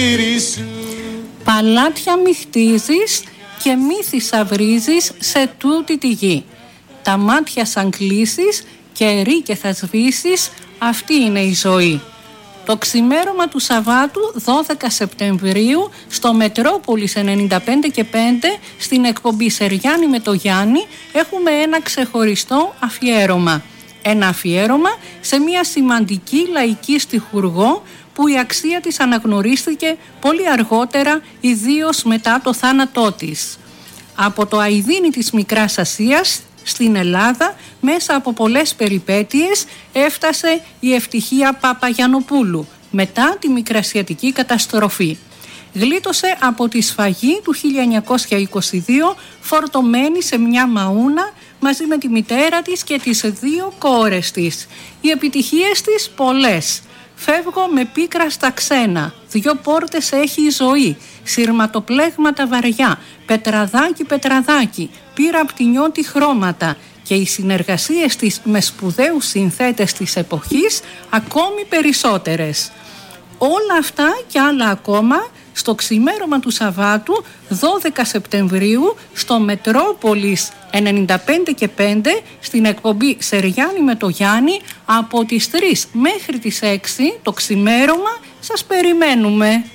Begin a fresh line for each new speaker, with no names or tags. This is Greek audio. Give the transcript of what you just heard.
Παλάτια μη χτίζεις και μη θησαυρίζεις σε τούτη τη γη. Τα μάτια σαν κλείσεις και ρί θα σβήσεις, αυτή είναι η ζωή. Το ξημέρωμα του Σαββάτου 12 Σεπτεμβρίου στο Μετρόπολης 95 και 5 στην εκπομπή Σεριάννη με το Γιάννη έχουμε ένα ξεχωριστό αφιέρωμα. Ένα αφιέρωμα σε μια σημαντική λαϊκή στιχουργό που η αξία της αναγνωρίστηκε πολύ αργότερα, ιδίως μετά το θάνατό της. Από το αηδίνι της Μικράς Ασίας στην Ελλάδα, μέσα από πολλές περιπέτειες, έφτασε η Ευτυχία Παπαγιαννοπούλου μετά τη Μικρασιατική καταστροφή. Γλίτωσε από τη σφαγή του 1922 φορτωμένη σε μια μαούνα μαζί με τη μητέρα της και τις 2 κόρες της. Οι επιτυχίες της πολλές. Φεύγω με πίκρα στα ξένα, 2 πόρτες έχει η ζωή, σειρματοπλέγματα βαριά, πετραδάκι πετραδάκι, πήρα απ' τη νιώτη χρώματα και οι συνεργασίες της με σπουδαίους συνθέτες της εποχής ακόμη περισσότερες. Όλα αυτά και άλλα ακόμα στο ξημέρωμα του Σαββάτου 12 Σεπτεμβρίου στο Μετρόπολης 95 και 5 στην εκπομπή Σεριάννη με το Γιάννη από τις 3 μέχρι τις 6 το ξημέρωμα σας περιμένουμε.